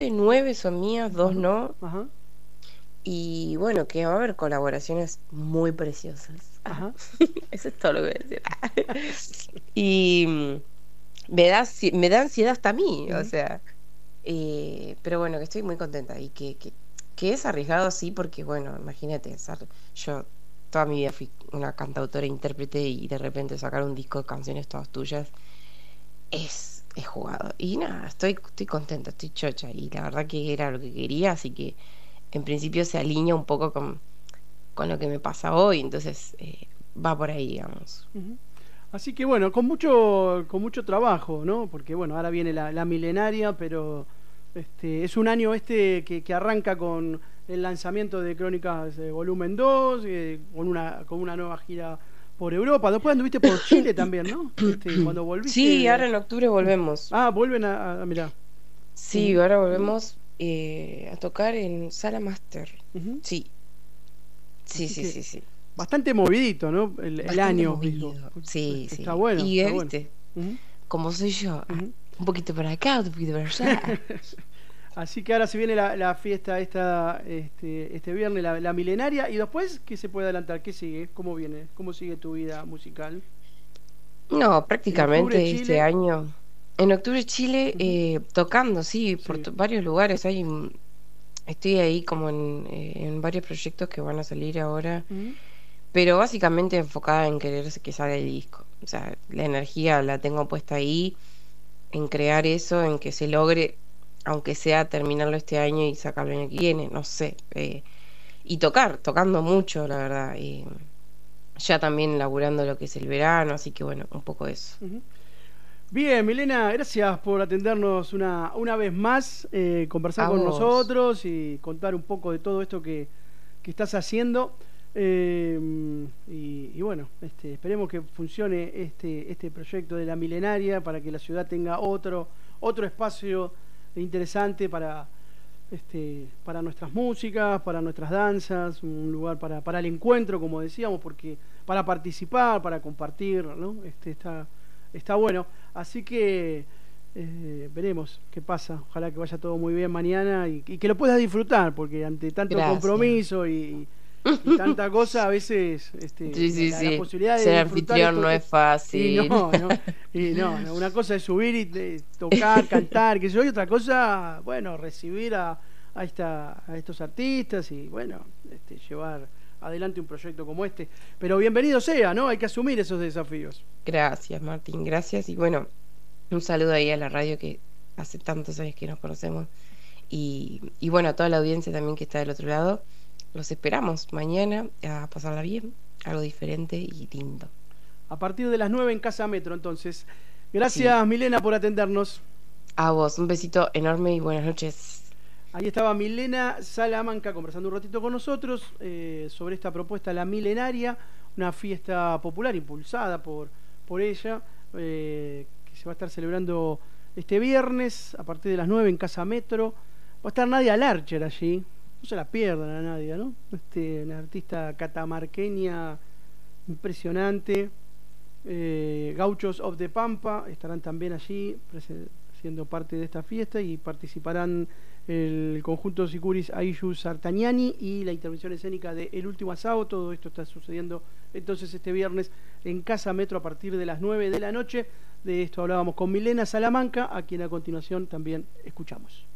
9 son mías, 2 Ajá, no. ajá, Y bueno, que va a haber colaboraciones muy preciosas. ajá. Eso es todo lo que voy a decir. Y me da ansiedad hasta a mí, o Ujú. sea. Pero bueno, que estoy muy contenta y que es arriesgado, sí, porque bueno, imagínate, yo toda mi vida fui una cantautora e intérprete y de repente sacar un disco de canciones todas tuyas es jugado. Y nada, estoy contenta, estoy chocha y la verdad que era lo que quería, así que en principio se alinea un poco con lo que me pasa hoy, entonces va por ahí, digamos. Ujú. Así que bueno, con mucho trabajo, ¿no? Porque bueno, ahora viene la milenaria, pero es un año que arranca con el lanzamiento de Crónicas Volumen 2, con una nueva gira por Europa. Después anduviste por Chile también, ¿no? Cuando Sí, volviste. ahora en octubre volvemos. Vuelven mirá. Sí, Ujú, ahora volvemos a tocar en Sala Master. ujú. Sí, sí, Así sí, que sí, sí. bastante movidito, ¿no? El Bastante año, digo. movido. Sí, Está sí. bueno, Y está bueno. viste, Ujú, como soy yo, ujú. un poquito para acá, un poquito para allá. Así que ahora se viene la fiesta este viernes, la milenaria, y después, ¿qué se puede adelantar? ¿Qué sigue? ¿Cómo viene? ¿Cómo sigue tu vida musical? No, En octubre, prácticamente este Chile. año. En octubre Chile, Ujú, tocando, sí, por sí. varios lugares. Estoy ahí como en varios proyectos que van a salir ahora, Ujú, pero básicamente enfocada en querer que salga el disco. O sea, la energía la tengo puesta ahí en crear eso, en que se logre, aunque sea terminarlo este año y sacarlo el año que viene, no sé. Y tocando mucho, la verdad. Y ya también laburando lo que es el verano, así que bueno, un poco eso. ujú. Bien, Milena, gracias por atendernos una vez más, conversar A con vos. nosotros y contar un poco de todo esto que estás haciendo. Y bueno, esperemos que funcione este proyecto de la milenaria para que la ciudad tenga otro espacio interesante para nuestras músicas, para nuestras danzas, un lugar para el encuentro, como decíamos, porque para participar, para compartir, ¿no? Está bueno. Así que veremos qué pasa. Ojalá que vaya todo muy bien mañana y que lo puedas disfrutar, porque ante tanto Gracias. compromiso y tanta cosa, a veces Sí, sí, la sí. posibilidad de Ser disfrutar anfitrión no es y no, fácil. no, no, una cosa es subir y tocar, cantar, que yo, y otra cosa, bueno, recibir a estos artistas y bueno, llevar adelante un proyecto como este. Pero bienvenido sea, ¿no? Hay que asumir esos desafíos. Gracias, Martín. Gracias. Y bueno, un saludo ahí a la radio que hace tantos años que nos conocemos. Y bueno, a toda la audiencia también que está del otro lado. Los esperamos mañana a pasarla bien. Algo diferente y lindo. A partir de las 9 en Casa Metro, entonces. Sí. Gracias, Milena, por atendernos. A vos, un besito enorme y buenas noches. Ahí estaba Milena Salamanca conversando un ratito con nosotros sobre esta propuesta, la milenaria, una fiesta popular impulsada por ella, que se va a estar celebrando este viernes a partir de las 9 en Casa Metro. Va a estar Nadia Larcher allí, no se la pierdan a Nadia, ¿no? Una artista catamarqueña impresionante. Gauchos of the Pampa estarán también allí siendo parte de esta fiesta y participarán el conjunto Sicuris Aishu Sartagnani y la intervención escénica de El Último Asado. Todo esto está sucediendo entonces este viernes en Casa Metro a partir de las 9 de la noche. De esto hablábamos con Milena Salamanca, a quien a continuación también escuchamos.